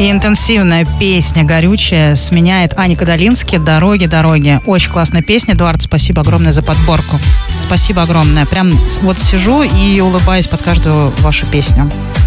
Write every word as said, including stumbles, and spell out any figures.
И интенсивная песня, горючая, сменяет Аника Долински «Дороги, дороги». Очень классная песня. Эдуард, спасибо огромное за подборку. Спасибо огромное. Прям вот сижу и улыбаюсь под каждую вашу песню.